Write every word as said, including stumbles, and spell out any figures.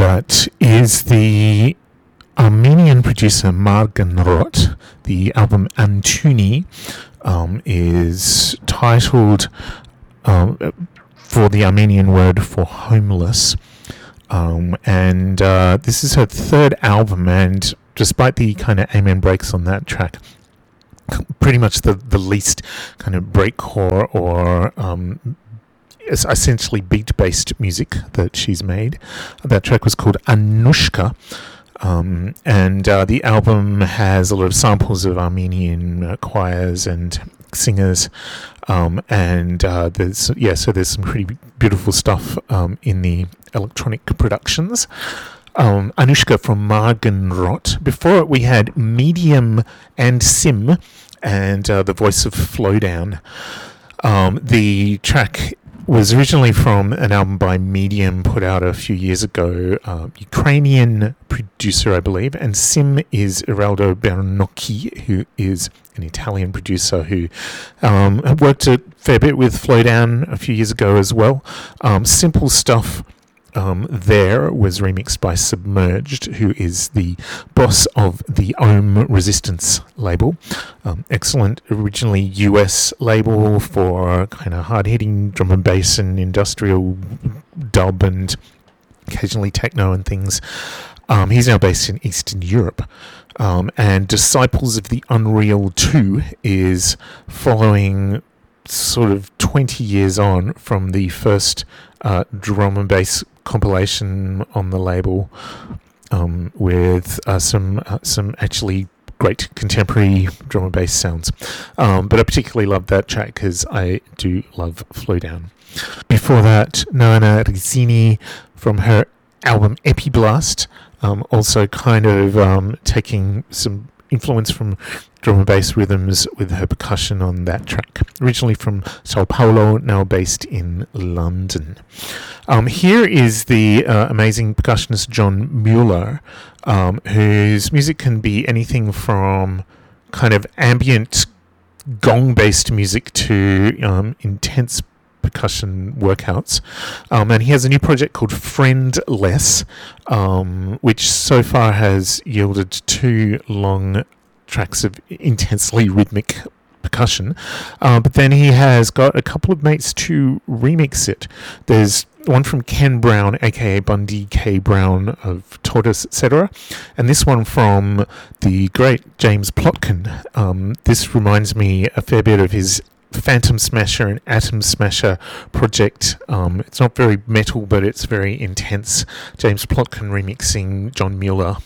That is the Armenian producer Margenrot. The album Antuni um, is titled um, for the Armenian word for homeless. Um, and uh, this is her third album, and despite the kind of amen breaks on that track, pretty much the, the least kind of breakcore or um, essentially beat-based music that she's made. That track was called Anushka, um, and uh, the album has a lot of samples of Armenian uh, choirs and singers, um, and uh, there's yeah, so there's some pretty beautiful stuff um, in the electronic productions. Um, Anushka from Margenrot. Before it, we had Medium and Sim, and uh, the voice of Flowdown. Um, the track was originally from an album by Medium put out a few years ago, uh, Ukrainian producer, I believe, and Sim is Eraldo Bernocchi, who is an Italian producer who um, worked a fair bit with Flowdown a few years ago as well. Um, simple stuff. Um, there was remixed by Submerged, who is the boss of the Ohm Resistance label. Um, excellent, originally U S label for kind of hard-hitting drum and bass and industrial dub and occasionally techno and things. Um, he's now based in Eastern Europe. Um, and Disciples of the Unreal two is following sort of twenty years on from the first uh, drum and bass compilation on the label, um, with uh, some uh, some actually great contemporary drum and bass sounds. Um, but I particularly love that track because I do love Flowdown. Before that, Nana Rizzini from her album Epiblast, um, also kind of um, taking some influence from drum and bass rhythms with her percussion on that track. Originally from Sao Paulo, now based in London. Um, here is the uh, amazing percussionist John Mueller, um, whose music can be anything from kind of ambient gong-based music to um, intense percussion workouts. Um, and he has a new project called Friendless, um, which so far has yielded two long tracks of intensely rhythmic percussion. Uh, but then he has got a couple of mates to remix it. There's one from Ken Brown, aka Bundy K. Brown of Tortoise, et cetera, and this one from the great James Plotkin. Um, this reminds me a fair bit of his Phantom Smasher and Atom Smasher project. Um, it's not very metal, but it's very intense. James Plotkin remixing John Mueller.